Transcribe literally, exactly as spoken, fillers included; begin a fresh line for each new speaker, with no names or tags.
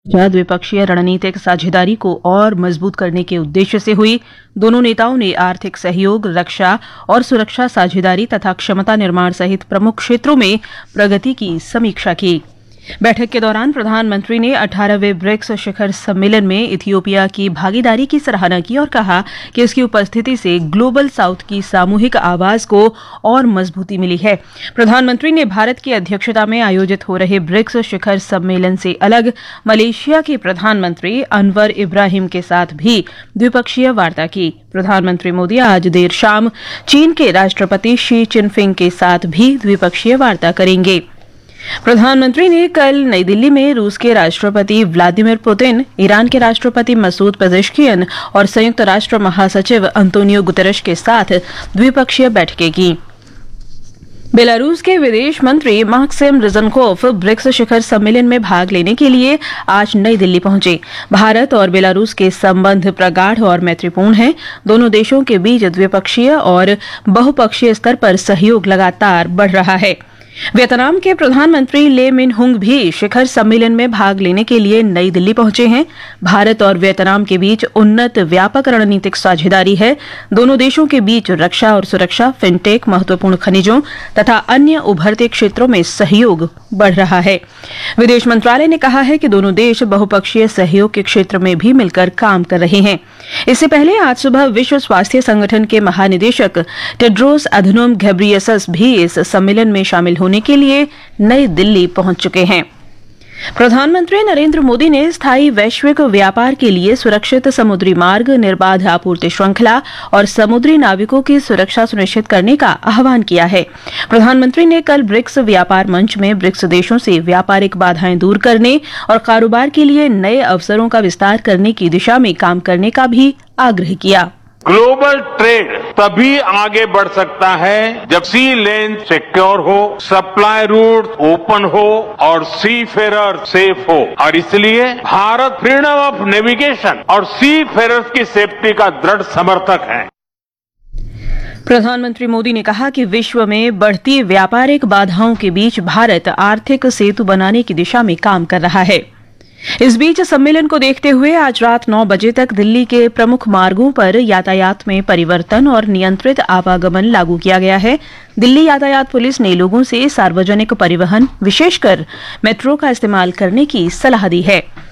द्विपक्षीय रणनीतिक साझेदारी को और मजबूत करने के उद्देश्य से हुई। दोनों नेताओं ने आर्थिक सहयोग, रक्षा और सुरक्षा साझेदारी तथा क्षमता निर्माण सहित प्रमुख क्षेत्रों में प्रगति की समीक्षा की। बैठक के दौरान प्रधानमंत्री ने अठारहवें ब्रिक्स शिखर सम्मेलन में इथियोपिया की भागीदारी की सराहना की और कहा कि इसकी उपस्थिति से ग्लोबल साउथ की सामूहिक आवाज को और मजबूती मिली है। प्रधानमंत्री ने भारत की अध्यक्षता में आयोजित हो रहे ब्रिक्स शिखर सम्मेलन से अलग मलेशिया के प्रधानमंत्री अनवर इब्राहिम के साथ भी द्विपक्षीय वार्ता की। प्रधानमंत्री मोदी आज देर शाम चीन के राष्ट्रपति शी चिनफिंग के साथ भी द्विपक्षीय वार्ता करेंगे। प्रधानमंत्री ने कल नई दिल्ली में रूस के राष्ट्रपति व्लादिमीर पुतिन, ईरान के राष्ट्रपति मसूद पेजेश्कियन और संयुक्त राष्ट्र महासचिव अंतोनियो गुतेरेश के साथ द्विपक्षीय बैठकें की। बेलारूस के विदेश मंत्री माक्सिम रिजनकोफ ब्रिक्स शिखर सम्मेलन में भाग लेने के लिए आज नई दिल्ली पहुंचे। भारत और बेलारूस के संबंध प्रगाढ़ और मैत्रीपूर्ण हैं। दोनों देशों के बीच द्विपक्षीय और बहुपक्षीय स्तर पर सहयोग लगातार बढ़ रहा है। वियतनाम के प्रधानमंत्री ले मिन हुंग भी शिखर सम्मेलन में भाग लेने के लिए नई दिल्ली पहुंचे हैं। भारत और वियतनाम के बीच उन्नत व्यापक रणनीतिक साझेदारी है। दोनों देशों के बीच रक्षा और सुरक्षा, फिनटेक, महत्वपूर्ण खनिजों तथा अन्य उभरते क्षेत्रों में सहयोग बढ़ रहा है। विदेश मंत्रालय ने कहा है कि दोनों देश बहुपक्षीय सहयोग के क्षेत्र में भी मिलकर काम कर रहे हैं। इससे पहले आज सुबह विश्व स्वास्थ्य संगठन के महानिदेशक टेड्रोस अधनोम घेब्रेयेसस भी इस सम्मेलन में शामिल होने के लिए नई दिल्ली पहुंच चुके हैं। प्रधानमंत्री नरेंद्र मोदी ने स्थायी वैश्विक व्यापार के लिए सुरक्षित समुद्री मार्ग, निर्बाध आपूर्ति श्रृंखला और समुद्री नाविकों की सुरक्षा सुनिश्चित करने का आह्वान किया है। प्रधानमंत्री ने कल ब्रिक्स व्यापार मंच में ब्रिक्स देशों से व्यापारिक बाधाएं दूर करने और कारोबार के लिए नए अवसरों का विस्तार करने की दिशा में काम करने का भी आग्रह किया।
ग्लोबल ट्रेड तभी आगे बढ़ सकता है जब सी लेन सिक्योर हो, सप्लाई रूट ओपन हो और सी फेरर सेफ हो। और इसलिए भारत फ्रीडम ऑफ नेविगेशन और सी फेरर्स की सेफ्टी का दृढ़ समर्थक है।
प्रधानमंत्री मोदी ने कहा कि विश्व में बढ़ती व्यापारिक बाधाओं के बीच भारत आर्थिक सेतु बनाने की दिशा में काम कर रहा है। इस बीच सम्मेलन को देखते हुए आज रात नौ बजे तक दिल्ली के प्रमुख मार्गों पर यातायात में परिवर्तन और नियंत्रित आवागमन लागू किया गया है। दिल्ली यातायात पुलिस ने लोगों से सार्वजनिक परिवहन, विशेषकर मेट्रो का इस्तेमाल करने की सलाह दी है।